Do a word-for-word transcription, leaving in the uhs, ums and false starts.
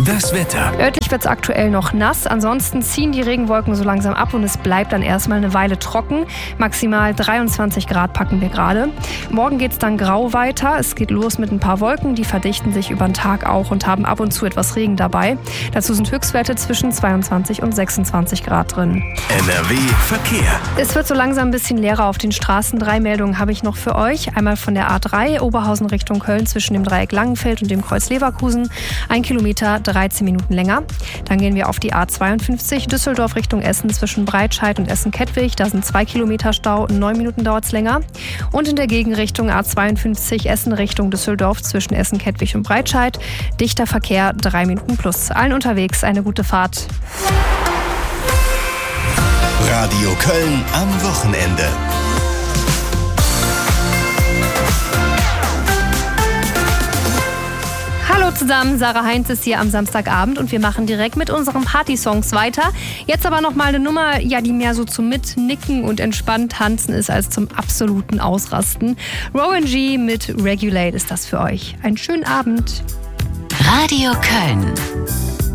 Das Wetter. Örtlich wird es aktuell noch nass, ansonsten ziehen die Regenwolken so langsam ab und es bleibt dann erstmal eine Weile trocken. Maximal dreiundzwanzig Grad packen wir gerade. Morgen geht es dann grau weiter. Es geht los mit ein paar Wolken, die verdichten sich über den Tag auch und haben ab und zu etwas Regen dabei. Dazu sind Höchstwerte zwischen zweiundzwanzig und sechsundzwanzig Grad drin. N R W Verkehr. Es wird so langsam ein bisschen leerer auf den Straßen. Drei Meldungen habe ich noch für euch. Einmal von der A drei, Oberhausen Richtung Köln zwischen dem Dreieck Langenfeld und dem Kreuz Leverkusen. Ein Kilometer, dreizehn Minuten länger. Dann gehen wir auf die A zweiundfünfzig, Düsseldorf Richtung Essen zwischen Breitscheid und Essen-Kettwig. Da sind zwei Kilometer Stau, neun Minuten dauert es länger. Und in der Gegenrichtung A zweiundfünfzig, Essen Richtung Düsseldorf zwischen Essen-Kettwig und Breitscheid. Dichter Verkehr, drei Minuten plus. Allen unterwegs eine gute Fahrt. Radio Köln am Wochenende. Hallo zusammen, Sarah Heinz ist hier am Samstagabend und wir machen direkt mit unseren Party-Songs weiter. Jetzt aber nochmal eine Nummer, ja, die mehr so zum Mitnicken und entspannt tanzen ist als zum absoluten Ausrasten. Rowan G mit Regulate ist das für euch. Einen schönen Abend. Radio Köln.